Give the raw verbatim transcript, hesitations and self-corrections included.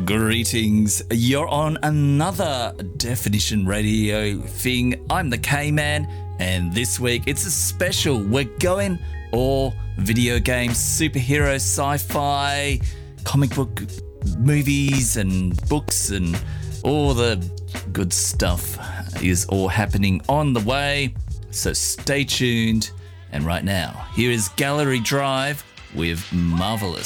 Greetings. You're on another Definition Radio thing. I'm the K-Man, and this week it's a special. We're going all video games, superhero, sci-fi, comic book movies and books and all the good stuff is all happening on the way. So stay tuned. And right now, here is Gallery Drive with Marvelous.